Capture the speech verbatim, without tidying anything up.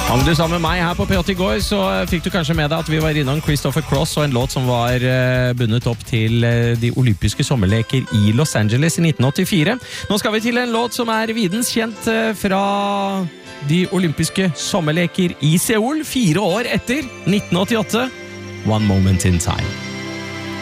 Hang du sammen med meg her på P åtte i går, så fikk du kanskje med deg at vi var innom Christopher Cross og en låt som var bundet opp til de olympiske sommerleker i Los Angeles i nitten åttifire. Nå skal vi til en låt som er videns kjent fra de olympiske sommerleker i Seoul, fire år etter nitten åttiåtte. One Moment in Time.